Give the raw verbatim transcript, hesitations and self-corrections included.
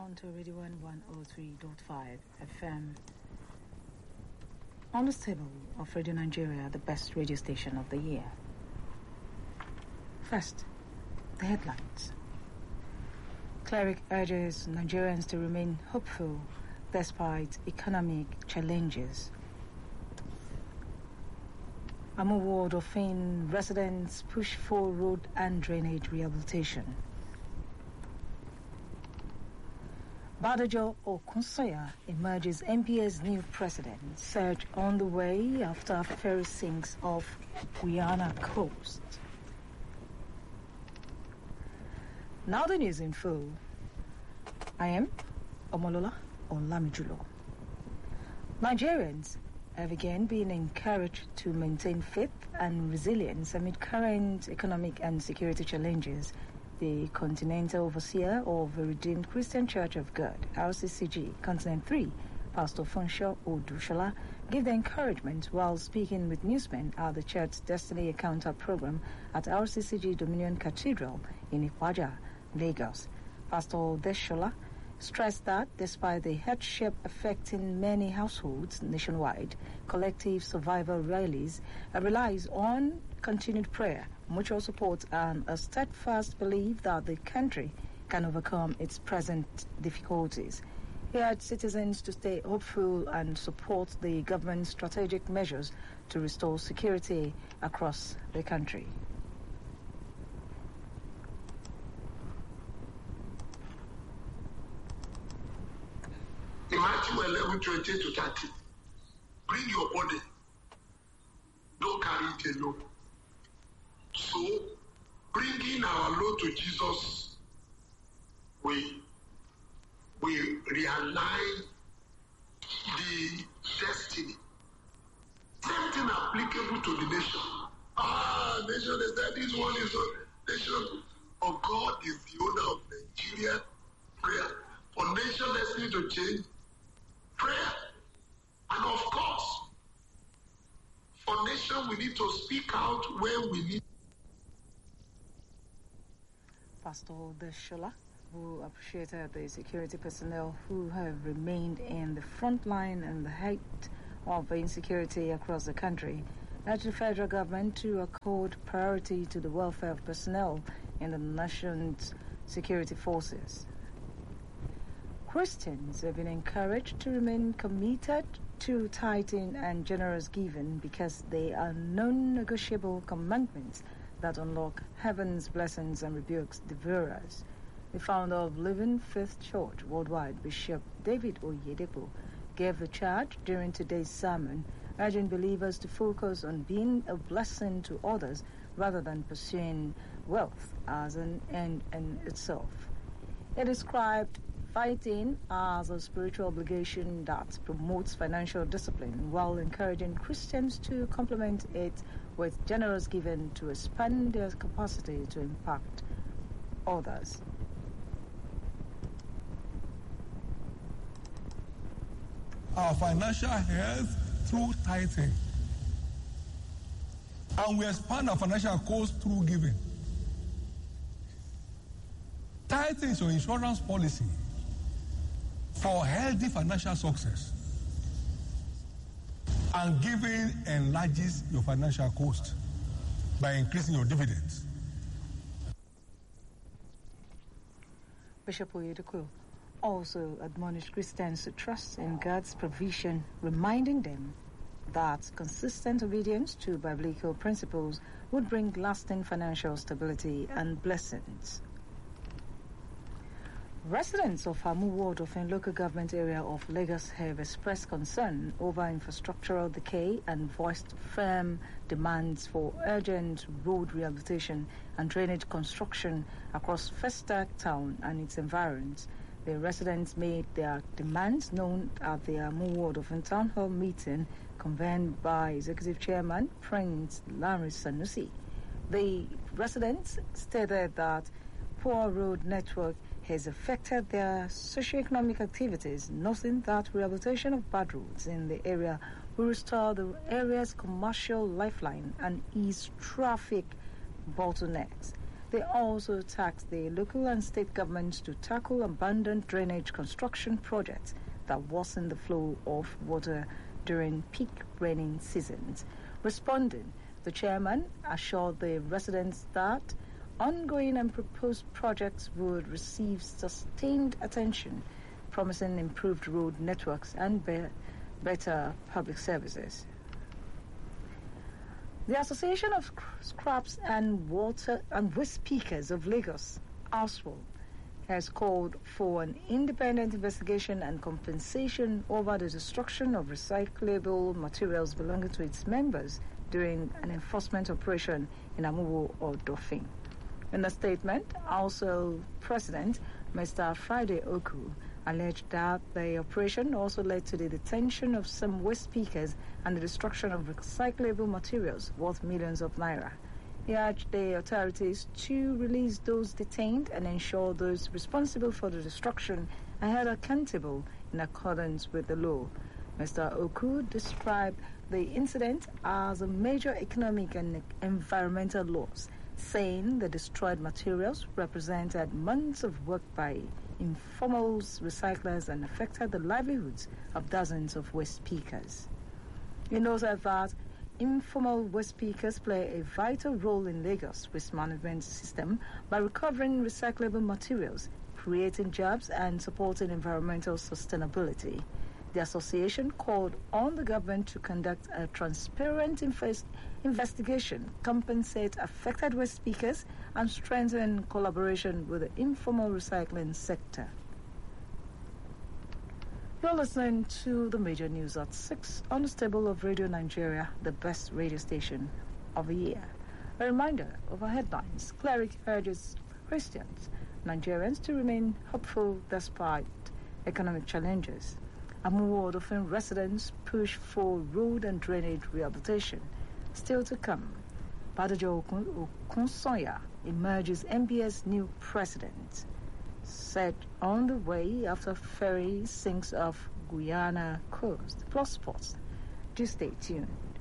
onto Radio one one oh three point five F M. On the table of Radio Nigeria, the best radio station of the year. First, the headlines. Cleric urges Nigerians to remain hopeful despite economic challenges. Amu Ward of Fane residents push for road and drainage rehabilitation. Badajo Okunsoya emerges M P A's new president. Search on the way after ferry sinks off Guyana coast. Now the news in full. I am Omolola Olamijulo. Nigerians have again been encouraged to maintain faith and resilience amid current economic and security challenges. The Continental Overseer of the Redeemed Christian Church of God, R C C G, Continent three, Pastor Funsho Odushola, gave the encouragement while speaking with newsmen at the church's Destiny Encounter program at R C C G Dominion Cathedral in Ikwaja, Lagos. Pastor Odushola stressed that despite the hardship affecting many households nationwide, collective survival rallies relies on continued prayer, mutual support, and a steadfast belief that the country can overcome its present difficulties. He urged citizens to stay hopeful and support the government's strategic measures to restore security across the country. In Matthew eleven, twenty to thirty, bring your body. Don't carry it alone. So, bringing our load to Jesus, we, we realign the destiny. Same thing applicable to the nation. Ah, nation is that this one is a nation. But God is the owner of Nigeria. Prayer. For nation destiny to change, prayer. And of course, for nation we need to speak out where we need. Pastor Odushola, who appreciated the security personnel who have remained in the front line and the height of insecurity across the country, urged the federal government to accord priority to the welfare of personnel in the nation's security forces. Christians have been encouraged to remain committed to tithing and generous giving because they are non-negotiable commandments that unlock heaven's blessings and rebukes devourers. The founder of Living Faith Church Worldwide, Bishop David Oyedepo, gave the charge during today's sermon, urging believers to focus on being a blessing to others rather than pursuing wealth as an end in itself. He described fighting as a spiritual obligation that promotes financial discipline while encouraging Christians to complement it with generous giving to expand their capacity to impact others. Our financial health through tithing. And we expand our financial costs through giving. Tithing is your insurance policy for healthy financial success. And giving enlarges your financial cost by increasing your dividends. Bishop Oyedepo also admonished Christians to trust in God's provision, reminding them that consistent obedience to biblical principles would bring lasting financial stability and blessings. Residents of Amu Ward of a local government area of Lagos have expressed concern over infrastructural decay and voiced firm demands for urgent road rehabilitation and drainage construction across Festac town and its environs. The residents made their demands known at the Amu Ward of a town hall meeting convened by Executive Chairman Prince Larry Sanusi. The residents stated that poor road network has affected their socio-economic activities, noting that rehabilitation of bad roads in the area will restore the area's commercial lifeline and ease traffic bottlenecks. They also tasked the local and state governments to tackle abandoned drainage construction projects that worsen the flow of water during peak raining seasons. Responding, the chairman assured the residents that ongoing and proposed projects would receive sustained attention, promising improved road networks and be- better public services. The Association of Scraps and Water and Waste Pickers of Lagos, ASWAL, has called for an independent investigation and compensation over the destruction of recyclable materials belonging to its members during an enforcement operation in Amuwo or Dofin. In a statement, ASWAL President Mister Friday Oku alleged that the operation also led to the detention of some waste pickers and the destruction of recyclable materials worth millions of naira. He urged the authorities to release those detained and ensure those responsible for the destruction are held accountable in accordance with the law. Mister Oku described the incident as a major economic and environmental loss, saying the destroyed materials represented months of work by informal recyclers and affected the livelihoods of dozens of waste pickers. He noted that informal waste pickers play a vital role in Lagos' waste management system by recovering recyclable materials, creating jobs, and supporting environmental sustainability. The association called on the government to conduct a transparent invest- investigation, compensate affected waste pickers, and strengthen collaboration with the informal recycling sector. You're listening to the major news at six on the stable of Radio Nigeria, the best radio station of the year. A reminder of our headlines. Cleric urges Christians, Nigerians to remain hopeful despite economic challenges. Amuwo Odofin residents push for road and drainage rehabilitation. Still to come. Badajo Okunsoya emerges M B S new president. Set on the way after ferry sinks off Guyana coast. Plus sports. Do stay tuned.